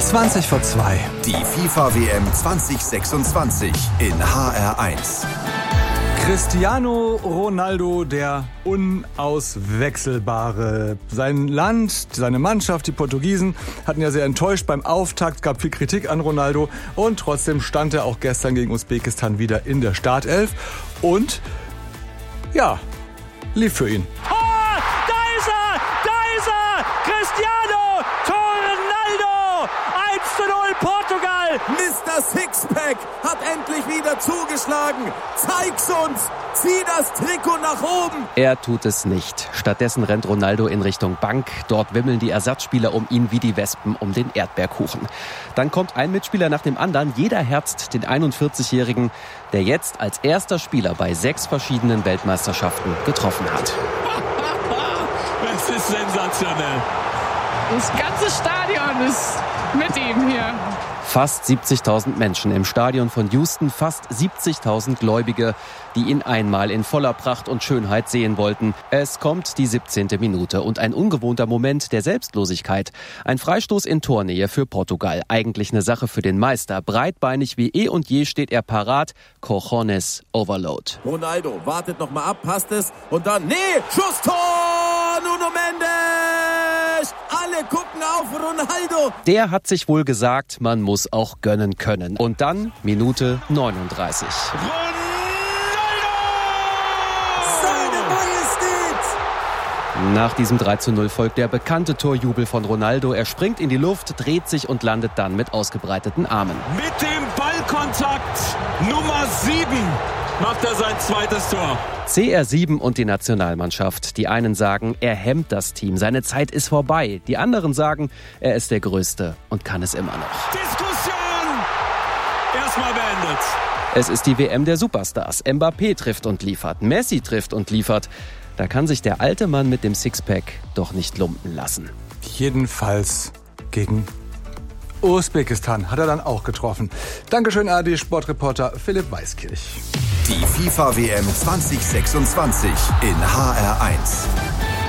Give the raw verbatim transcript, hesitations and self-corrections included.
zwanzig vor zwei. Die FIFA-W M zwanzig sechsundzwanzig in H R eins. Cristiano Ronaldo, der Unauswechselbare. Sein Land, seine Mannschaft, die Portugiesen, hatten ja sehr enttäuscht beim Auftakt, gab viel Kritik an Ronaldo und trotzdem stand er auch gestern gegen Usbekistan wieder in der Startelf und, ja, lief für ihn. Oh, da ist er, da ist er, Cristiano Ronaldo, eins zu null Portugal. Mister Sixpack hat endlich wieder zugeschlagen. Zeig's uns. Zieh das Trikot nach oben. Er tut es nicht. Stattdessen rennt Ronaldo in Richtung Bank. Dort wimmeln die Ersatzspieler um ihn wie die Wespen um den Erdbeerkuchen. Dann kommt ein Mitspieler nach dem anderen. Jeder herzt den einundvierzigjährigen, der jetzt als erster Spieler bei sechs verschiedenen Weltmeisterschaften getroffen hat. Das ist sensationell. Das ganze Stadion ist mit ihm hier. Fast siebzigtausend Menschen im Stadion von Houston, fast siebzigtausend Gläubige, die ihn einmal in voller Pracht und Schönheit sehen wollten. Es kommt die siebzehnte Minute und ein ungewohnter Moment der Selbstlosigkeit. Ein Freistoß in Tornähe für Portugal. Eigentlich eine Sache für den Meister. Breitbeinig wie eh und je steht er parat. Cojones Overload. Ronaldo wartet noch mal ab, passt es und dann, nee, Schusstor! Nuno Mendes! Alle gucken auf Ronaldo! Der hat sich wohl gesagt, man muss auch gönnen können. Und dann Minute neununddreißig. Seine Majestät! Nach diesem drei zu null folgt der bekannte Torjubel von Ronaldo. Er springt in die Luft, dreht sich und landet dann mit ausgebreiteten Armen. Mit dem Ballkontakt Nummer sieben macht er sein zweites Tor. C R sieben und die Nationalmannschaft. Die einen sagen, er hemmt das Team, seine Zeit ist vorbei. Die anderen sagen, er ist der Größte und kann es immer noch. Diskussion erstmal beendet. Es ist die W M der Superstars. Mbappé trifft und liefert, Messi trifft und liefert. Da kann sich der alte Mann mit dem Sixpack doch nicht lumpen lassen. Jedenfalls gegen Usbekistan hat er dann auch getroffen. Dankeschön, A R D-Sportreporter Philipp Weiskirch. Die FIFA-W M zwanzig sechsundzwanzig in H R eins.